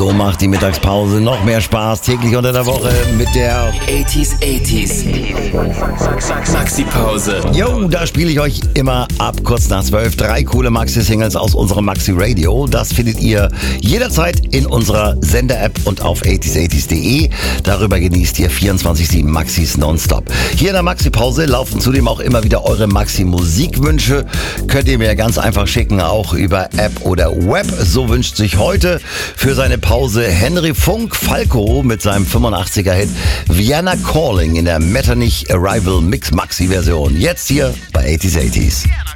So macht die Mittagspause noch mehr Spaß, täglich unter der Woche mit der 80s Maxi-Pause. Jo, da spiele ich euch immer ab kurz nach 12 3 coole Maxi-Singles aus unserem Maxi-Radio. Das findet ihr jederzeit in unserer Sender-App und auf 80s80s.de. Darüber genießt ihr 24/7 Maxis nonstop. Hier in der Maxi-Pause laufen zudem auch immer wieder eure Maxi-Musikwünsche. Könnt ihr mir ganz einfach schicken, auch über App oder Web. So wünscht sich heute für seine Pause Henry Funk Falco mit seinem 85er-Hit Vienna Calling in der Metternich Arrival Mix Maxi-Version. Jetzt hier bei 80s80s.